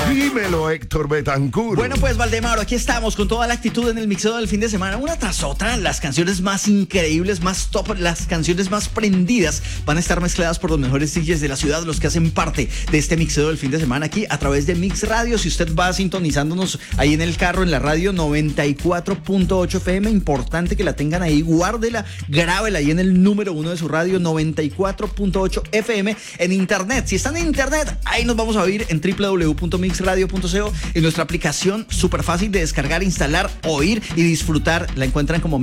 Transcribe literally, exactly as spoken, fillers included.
Dímelo, Héctor Betancur. Bueno, pues, Valdemaro, aquí estamos con toda la actitud en el mixeo del fin de semana. Una tras otra, las canciones más increíbles, más top, las canciones más prendidas van a estar mezcladas por los mejores D Js de la ciudad, los que hacen parte de este mixeo del fin de semana aquí a través de Mix Radio. Si usted va sintonizándonos ahí en el carro, en la radio noventa y cuatro punto ocho F M, importante que la tengan ahí, guárdela, grábela ahí en el número uno de su radio, noventa y cuatro punto ocho F M. En internet, si están en internet, ahí nos vamos a oír en w w w punto mix radio punto co, en nuestra aplicación súper fácil de descargar, instalar, oír y disfrutar. La encuentran como